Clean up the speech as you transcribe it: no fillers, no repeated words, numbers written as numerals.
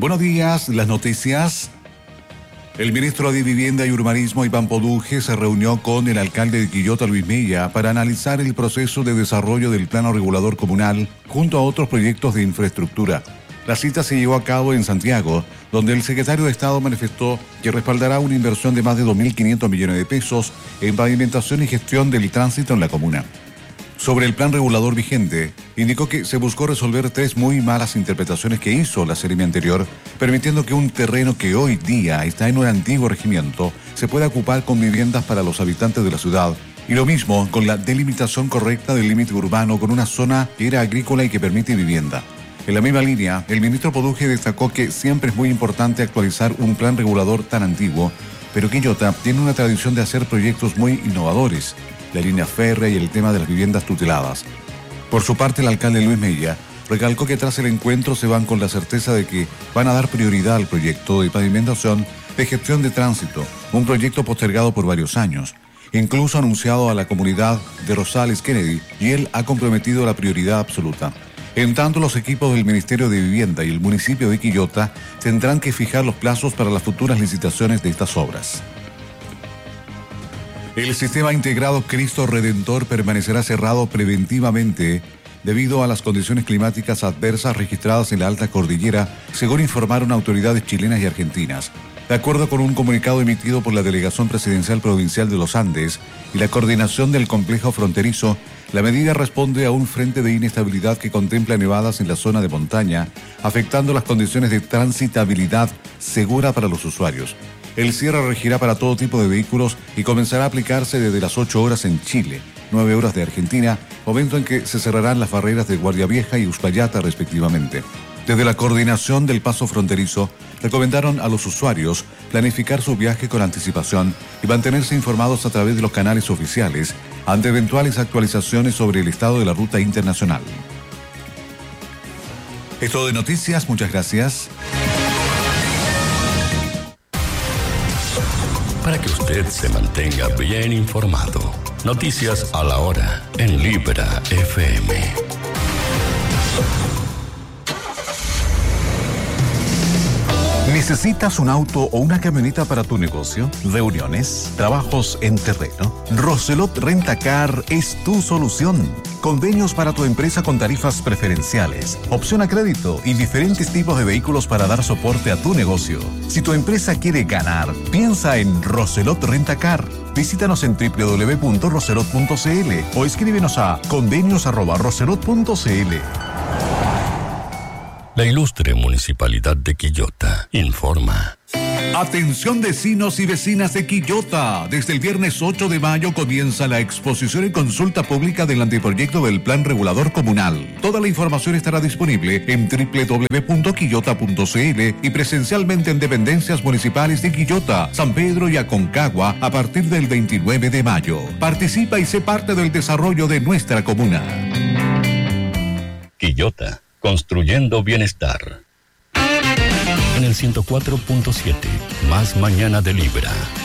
Buenos días, las noticias. El ministro de Vivienda y Urbanismo, Iván Poduje, se reunió con el alcalde de Quillota, Luis Mella, para analizar el proceso de desarrollo del plano regulador comunal junto a otros proyectos de infraestructura. La cita se llevó a cabo en Santiago, donde el secretario de Estado manifestó que respaldará una inversión de más de 2.500 millones de pesos en pavimentación y gestión del tránsito en la comuna. Sobre el plan regulador vigente, indicó que se buscó resolver 3 muy malas interpretaciones que hizo la Seremi anterior, permitiendo que un terreno que hoy día está en un antiguo regimiento se pueda ocupar con viviendas para los habitantes de la ciudad, y lo mismo con la delimitación correcta del límite urbano con una zona que era agrícola y que permite vivienda. En la misma línea, el ministro Poduje destacó que siempre es muy importante actualizar un plan regulador tan antiguo, pero Quillota tiene una tradición de hacer proyectos muy innovadores, la línea férrea y el tema de las viviendas tuteladas. Por su parte, el alcalde Luis Mella recalcó que tras el encuentro se van con la certeza de que van a dar prioridad al proyecto de pavimentación de gestión de tránsito, un proyecto postergado por varios años, incluso anunciado a la comunidad de Rosales Kennedy, y él ha comprometido la prioridad absoluta. En tanto, los equipos del Ministerio de Vivienda y el municipio de Quillota tendrán que fijar los plazos para las futuras licitaciones de estas obras. El sistema integrado Cristo Redentor permanecerá cerrado preventivamente debido a las condiciones climáticas adversas registradas en la alta cordillera, según informaron autoridades chilenas y argentinas. De acuerdo con un comunicado emitido por la Delegación Presidencial Provincial de los Andes y la Coordinación del Complejo Fronterizo, la medida responde a un frente de inestabilidad que contempla nevadas en la zona de montaña, afectando las condiciones de transitabilidad segura para los usuarios. El cierre regirá para todo tipo de vehículos y comenzará a aplicarse desde las 8 horas en Chile, 9 horas de Argentina, momento en que se cerrarán las barreras de Guardia Vieja y Uspallata respectivamente. Desde la coordinación del paso fronterizo, recomendaron a los usuarios planificar su viaje con anticipación y mantenerse informados a través de los canales oficiales ante eventuales actualizaciones sobre el estado de la ruta internacional. Es todo de noticias, muchas gracias. Para que usted se mantenga bien informado, noticias a la hora en Libra FM. ¿Necesitas un auto o una camioneta para tu negocio? ¿Reuniones? ¿Trabajos en terreno? Roselot Rentacar es tu solución. Convenios para tu empresa con tarifas preferenciales, opción a crédito y diferentes tipos de vehículos para dar soporte a tu negocio. Si tu empresa quiere ganar, piensa en Roselot Rentacar. Visítanos en www.roselot.cl o escríbenos a convenios@roselot.cl. La ilustre Municipalidad de Quillota informa. Atención vecinos y vecinas de Quillota. Desde el viernes 8 de mayo comienza la exposición y consulta pública del anteproyecto del Plan Regulador Comunal. Toda la información estará disponible en www.quillota.cl y presencialmente en dependencias municipales de Quillota, San Pedro y Aconcagua a partir del 29 de mayo. Participa y sé parte del desarrollo de nuestra comuna. Quillota, construyendo bienestar. En el 104.7, más mañana de Libra.